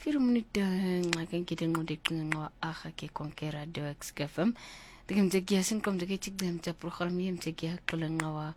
4 minute ngayon kita ngudik nga aha ke konkera do XFM digam jagiasin kom jagi cik dem ca program yem jagia kelengawa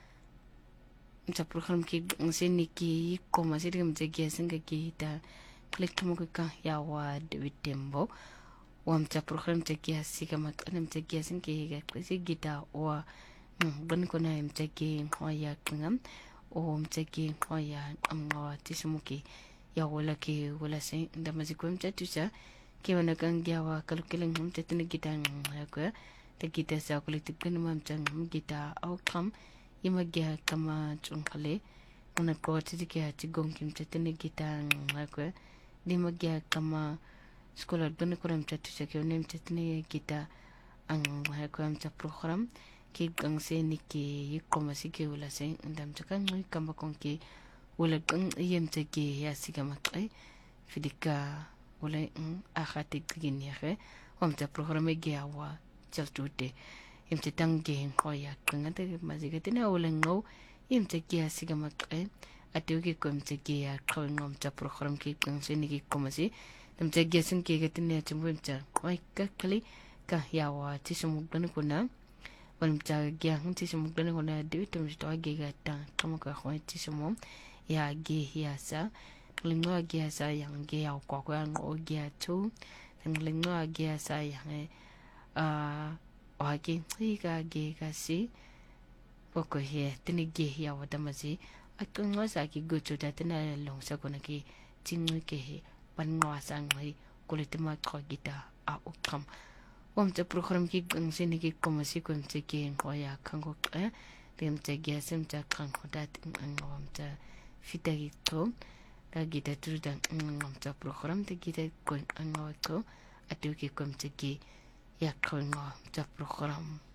ca program ki sini ki ko masih digam jagiasin ke kita klik kamu ka yawa de tembo wam ca program jagiasi kama kanam jagiasin ke ga kwesi gita wa ban ko na yem jagi hoya kengam o jagi hoya amwa tisumuki ya wala ke wala sai da mazikwam chatusa ke wana kan gyawa kalkilang tatna gita ko ta gita sa kulitik kan mam chang gita outcome imagya kama chungkale una ko tiki ha tigong kim tatna gita ko di magya kama skolar ban ko ram chatusa ke nem tatna gita ang ko am cha program ke gang se niki ko masike wala sai ndam chakan ngi kamba konki wala kang iyem tagi ya siga makai fidika wala akhatik gini ya omta programa gyawa jaltute imte tangi hoya kanga te maziga tina wala ngo imte gya siga makai atugi ko imte gya ko ngomta program ki kang sini ki komasi imte gya sin ki gatina chumumta wai kakali ka yawa tisumugdan kuna walmta gya tisumugdan kuna dewitum sto agega ta kama ka hoy tisumum ya ge hiasa lingwa ge hiasa yang ge yao kwa kwa ngo ge tu lingwa ge hiasa yang wa ge ga ge ga si poko he tini ge ya wada masi akungwa sa ki go chu da tena long sa ko na ki tingu ke he pan ngwa sa ngai kulitima ko gita a ukam wam te program ki ng sini ki komasi ko mte ge ngoya kango dem te ge sem ta kan hodat ngwam te fitagito da gita truda ngomta program te gita ko angawto atu ki kom te ki ya ko ngomta program